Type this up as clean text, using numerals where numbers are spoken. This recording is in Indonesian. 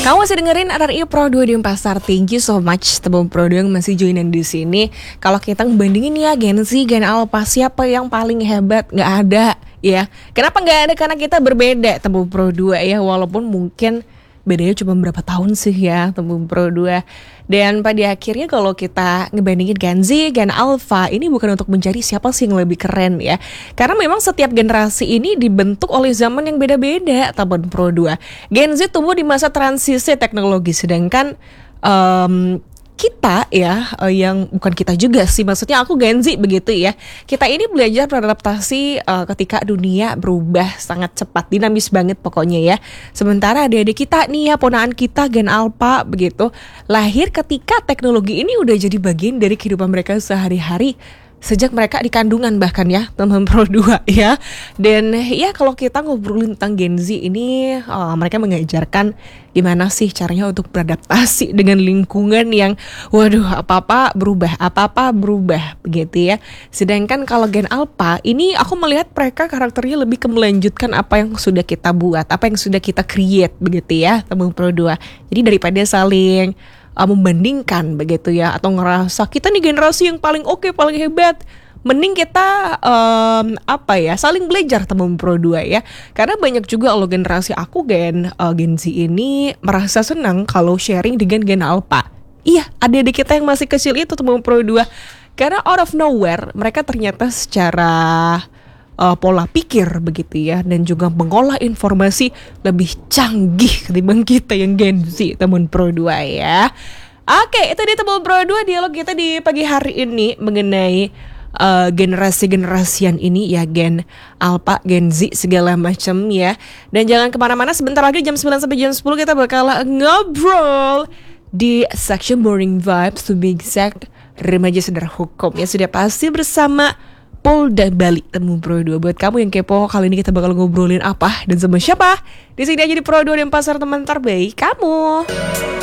Kamu masih dengerin RRI Pro 2 di Pasar. Thank you so much teman Pro 2 yang masih joinan di sini. Kalau kita ngebandingin ya Gen Z, Gen Alpha, siapa yang paling hebat? Nggak ada ya. Kenapa nggak ada? Karena kita berbeda teman Pro 2 ya. Walaupun mungkin bedanya cuma berapa tahun sih ya teman Pro 2. Dan pada akhirnya kalau kita ngebandingin Gen Z, Gen Alpha, ini bukan untuk mencari siapa sih yang lebih keren ya. Karena memang setiap generasi ini dibentuk oleh zaman yang beda-beda teman Pro 2. Gen Z tumbuh di masa transisi teknologi, sedangkan kita ya, yang bukan kita juga sih, maksudnya aku Gen Z begitu ya. Kita ini belajar beradaptasi ketika dunia berubah sangat cepat, dinamis banget pokoknya ya. Sementara adik-adik kita nih ya, ponaan kita Gen Alpha begitu, lahir ketika teknologi ini udah jadi bagian dari kehidupan mereka sehari-hari. Sejak mereka di kandungan bahkan ya teman Pro 2 ya. Dan ya kalau kita ngobrolin tentang Gen Z ini, mereka mengajarkan gimana sih caranya untuk beradaptasi dengan lingkungan yang waduh apa-apa berubah begitu ya. Sedangkan kalau Gen Alpha ini aku melihat mereka karakternya lebih ke melanjutkan apa yang sudah kita buat, apa yang sudah kita create begitu ya teman Pro 2. Jadi daripada saling membandingkan begitu ya, atau ngerasa kita nih generasi yang paling oke, paling hebat, mending kita saling belajar teman Pro 2 ya. Karena banyak juga loh generasi aku Gen Z ini merasa senang kalau sharing dengan Gen Alpha. Iya, adik-adik kita yang masih kecil itu teman Pro 2. Karena out of nowhere mereka ternyata secara pola pikir begitu ya, dan juga mengolah informasi lebih canggih ketimbang kita yang Gen Z teman Pro 2 ya. Oke, itu dia teman Pro 2 dialog kita di pagi hari ini mengenai generasi-generasian ini ya, Gen Alpha, Gen Z segala macam ya. Dan jangan kemana-mana, sebentar lagi jam 9 sampai jam 10 kita bakal ngobrol di section Morning Vibes, to be exact, remaja sadar hukum ya, sudah pasti bersama Polda Bali teman Pro 2. Buat kamu yang kepo, kali ini kita bakal ngobrolin apa dan sama siapa? Di sini aja di Pro 2 dan Pasar, teman terbaik kamu.